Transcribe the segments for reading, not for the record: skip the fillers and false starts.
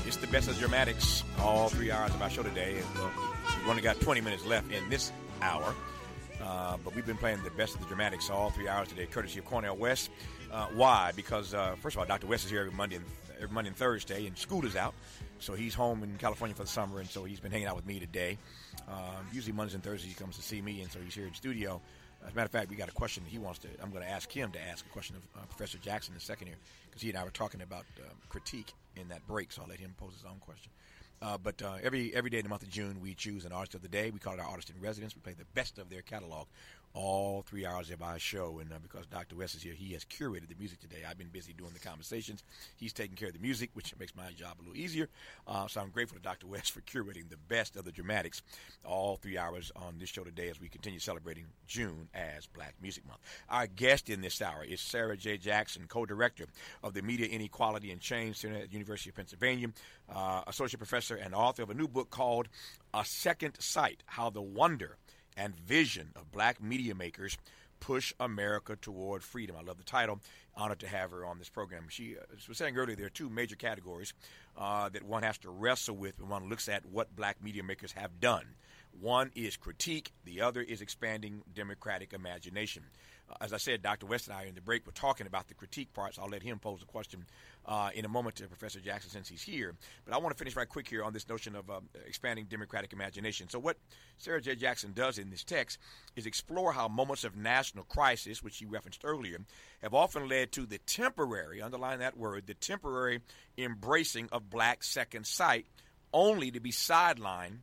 It's the best of the dramatics, all 3 hours of our show today. And, we've only got 20 minutes left in this hour. But we've been playing the best of the dramatics all 3 hours today, courtesy of Cornel West. Why? Because, first of all, Dr. West is here every Monday and Thursday, and school is out. So he's home in California for the summer, and so he's been hanging out with me today. Usually Mondays and Thursdays he comes to see me, and so he's here in the studio. As a matter of fact, we got a question I'm going to ask him to ask a question of Professor Jackson in a second here, because he and I were talking about critique in that break, so I'll let him pose his own question. But every day in the month of June, we choose an artist of the day. We call it our artist in residence. We play the best of their catalog all 3 hours of our show. And because Dr. West is here, he has curated the music today. I've been busy doing the conversations. He's taking care of the music, which makes my job a little easier. So I'm grateful to Dr. West for curating the best of the dramatics all 3 hours on this show today as we continue celebrating June as Black Music Month. Our guest in this hour is Sarah J. Jackson, co-director of the Media Inequality and Change Center at the University of Pennsylvania, associate professor and author of a new book called A Second Sight: How the Wonder and Vision of Black Media Makers Push America Toward Freedom. I love the title. Honored to have her on this program. She was saying earlier there are two major categories that one has to wrestle with when one looks at what black media makers have done. One is critique. The other is expanding democratic imagination. As I said, Dr. West and I in the break were talking about the critique part, so I'll let him pose the question in a moment to Professor Jackson since he's here. But I want to finish right quick here on this notion of expanding democratic imagination. So what Sarah J. Jackson does in this text is explore how moments of national crisis, which she referenced earlier, have often led to the temporary, underline that word, the temporary embracing of black second sight, only to be sidelined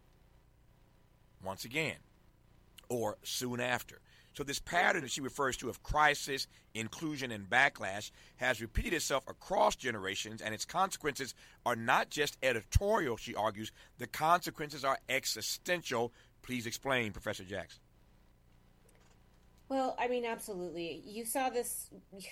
once again or soon after. So this pattern that she refers to of crisis, inclusion, and backlash has repeated itself across generations, and its consequences are not just editorial, she argues. The consequences are existential. Please explain, Professor Jackson. Well, I mean, absolutely. You saw this.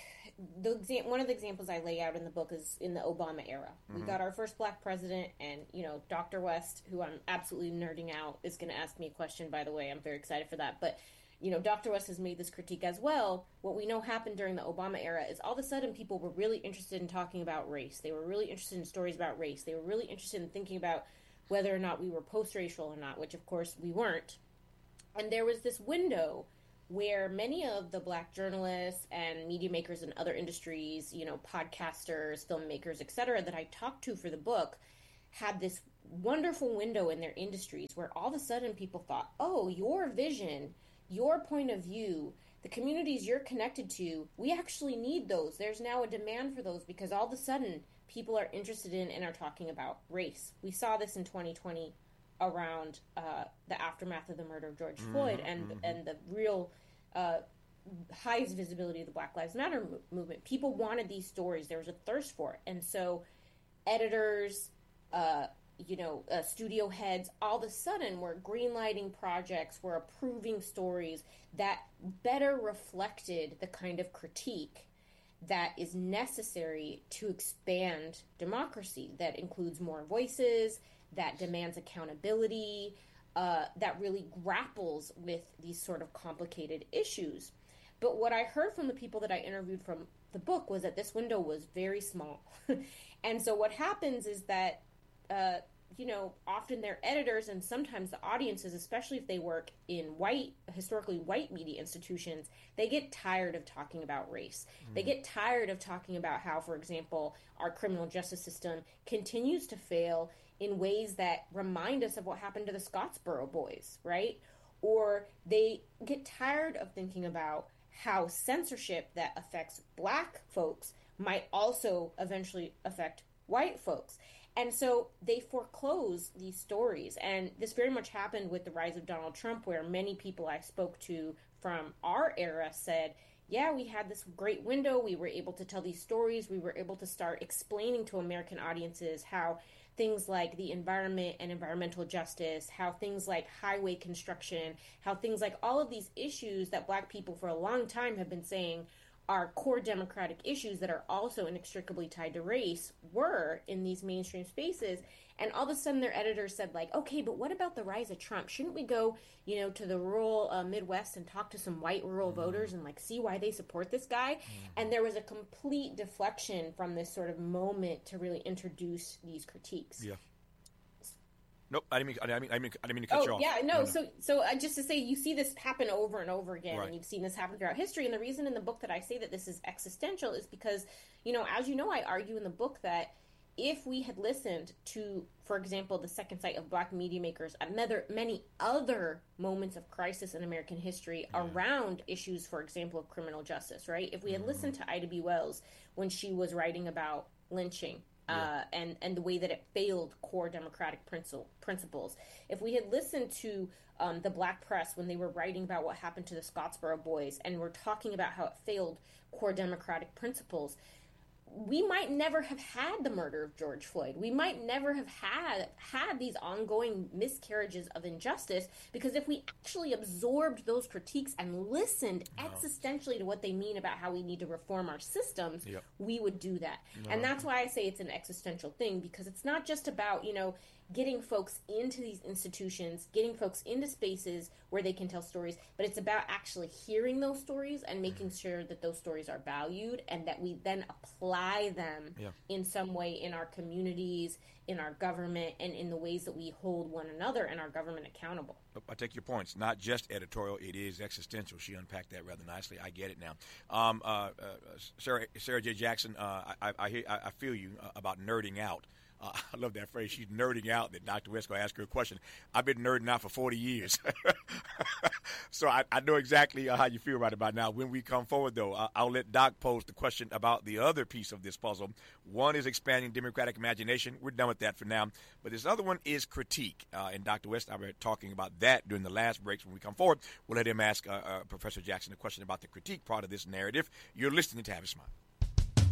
One of the examples I lay out in the book is in the Obama era. We got our first black president, and, Dr. West, who I'm absolutely nerding out, is going to ask me a question, by the way. I'm very excited for that. But Dr. West has made this critique as well. What we know happened during the Obama era is all of a sudden people were really interested in talking about race. They were really interested in stories about race. They were really interested in thinking about whether or not we were post-racial or not, which of course we weren't. And there was this window where many of the black journalists and media makers in other industries, podcasters, filmmakers, etc., that I talked to for the book had this wonderful window in their industries where all of a sudden people thought, oh, your vision, your point of view, the communities you're connected to, we actually need those. There's now a demand for those because all of a sudden people are interested in and are talking about race. We saw this in 2020 around the aftermath of the murder of George Floyd and the real highest visibility of the Black Lives Matter movement. People wanted these stories. There was a thirst for it. And so editors, studio heads, all of a sudden were greenlighting projects, were approving stories that better reflected the kind of critique that is necessary to expand democracy, that includes more voices, that demands accountability, that really grapples with these sort of complicated issues. But what I heard from the people that I interviewed from the book was that this window was very small. And so what happens is that often their editors and sometimes the audiences, especially if they work in historically white media institutions, they get tired of talking about race. They get tired of talking about how, for example, our criminal justice system continues to fail in ways that remind us of what happened to the Scottsboro boys, right? Or they get tired of thinking about how censorship that affects black folks might also eventually affect white folks. And so they foreclose these stories. And this very much happened with the rise of Donald Trump, where many people I spoke to from our era said, yeah, we had this great window. We were able to tell these stories. We were able to start explaining to American audiences how things like the environment and environmental justice, how things like highway construction, how things like all of these issues that black people for a long time have been saying our core democratic issues that are also inextricably tied to race were in these mainstream spaces. And all of a sudden their editors said, like, okay, but what about the rise of Trump? Shouldn't we go, to the rural Midwest and talk to some white rural voters and, like, see why they support this guy? And there was a complete deflection from this sort of moment to really introduce these critiques. Yeah. Nope, I didn't mean to cut you off. Yeah, no. So just to say, you see this happen over and over again, right. And you've seen this happen throughout history. And the reason in the book that I say that this is existential is because, as you know, I argue in the book that if we had listened to, for example, the Second Sight of Black media makers and many other moments of crisis in American history around issues, for example, of criminal justice, right? If we had listened to Ida B. Wells when she was writing about lynching, and the way that it failed core democratic principles. If we had listened to the Black press when they were writing about what happened to the Scottsboro boys and were talking about how it failed core democratic principles, we might never have had the murder of George Floyd. We might never have had these ongoing miscarriages of injustice, because if we actually absorbed those critiques and listened existentially to what they mean about how we need to reform our systems, we would do that. And that's why I say it's an existential thing, because it's not just about, getting folks into these institutions, getting folks into spaces where they can tell stories, but it's about actually hearing those stories and making sure that those stories are valued and that we then apply them in some way in our communities, in our government, and in the ways that we hold one another and our government accountable. I take your points. Not just editorial; it is existential. She unpacked that rather nicely. I get it now. Sarah J. Jackson, I feel you about nerding out. I love that phrase. She's nerding out that Dr. West going to ask her a question. I've been nerding out for 40 years. So I know exactly how you feel right about now. When we come forward, though, I'll let Doc pose the question about the other piece of this puzzle. One is expanding democratic imagination. We're done with that for now. But this other one is critique. And Dr. West and I were talking about that during the last breaks. When we come forward, we'll let him ask Professor Jackson a question about the critique part of this narrative. You're listening to Have a Smile.